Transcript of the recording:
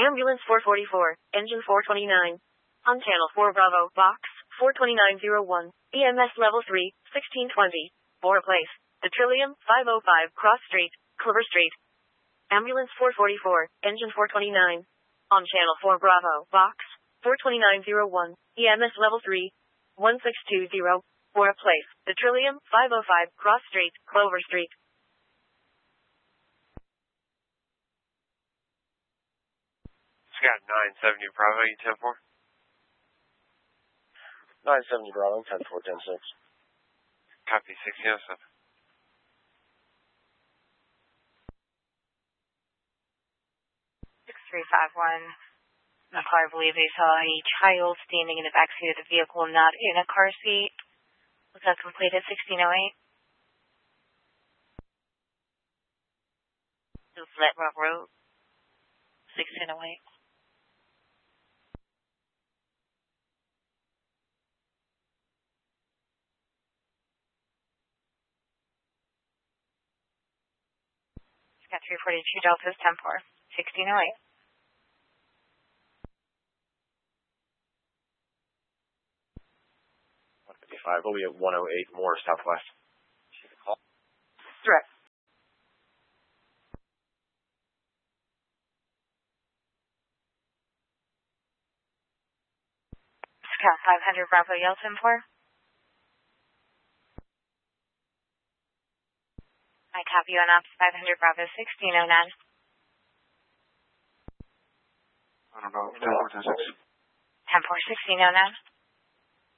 Ambulance 444, engine 429. On channel 4 Bravo, box 42901, EMS level 3, 1620, Bora Place, The Trillium, 505 Cross Street, Clover Street. Ambulance 444, engine 429. On channel 4 Bravo, box 42901, EMS level 3, 1620, Bora Place, The Trillium, 505 Cross Street, Clover Street. Scott 970 Bravo, you 10-4? 970 Bravo, 10-4, 10-6. Copy, 1607. The car, I believe they saw a child standing in the backseat of the vehicle, not in a car seat. Was that completed 1608? Flat Rock Road, 1608. Got 342 Deltas 10-4, 1608. We'll be at 108 more southwest. Direct. Scott 500 Bravo Yelton 4. I copy you on ops 500 Bravo 1609. I don't know, 10-4, 10-6. 10-4, 1609.